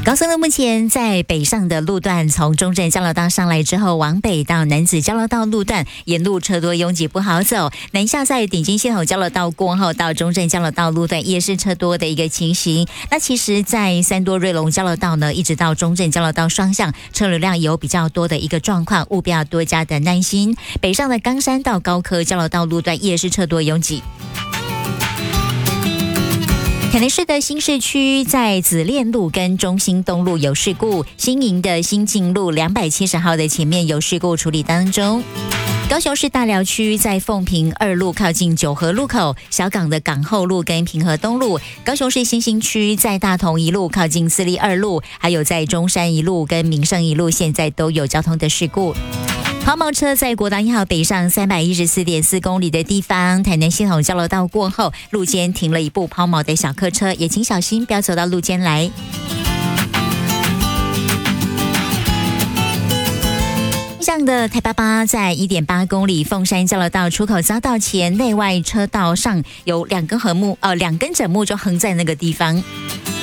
高速路目前在北上的路段，从中正交流道上来之后，往北到楠梓交流道路段，沿路车多拥挤不好走。南下在顶金系统交流道过后，到中正交流道路段也是车多的一个情形。那其实，在三多瑞隆交流道呢，一直到中正交流道双向，车流量有比较多的一个状况，务必要多加的耐心。北上的冈山到高科交流道路段也是车多拥挤。台南市的新市区在紫链路跟中兴东路有事故，新营的新进路270号的前面有事故处理当中。高雄市大寮区在凤屏2路靠近九和路口，小港的港后路跟平和东路。高雄市新兴区在大同1路靠近四立2路，还有在中山1路跟民生1路，现在都有交通的事故。抛锚车在国道1号北上314.4公里的地方，台南系统交流道过后，路肩停了一部抛锚的小客车，也请小心不要走到路肩来。向的台88在1.8公里凤山交流道出口匝道前内外车道上有两根整木就横在那个地方。